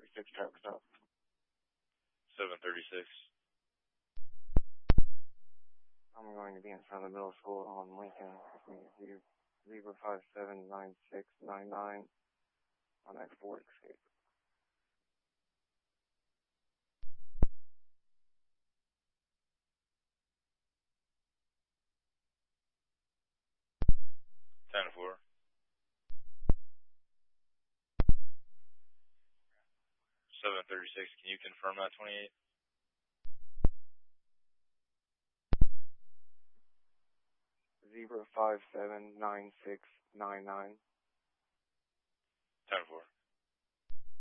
736 traffic stop. 736. I'm going to be in front of the middle school on Lincoln. Zebra 579699 on that Ford Escape. Ten 4. 736. Can you confirm that 28? Zebra 579699. 10 4.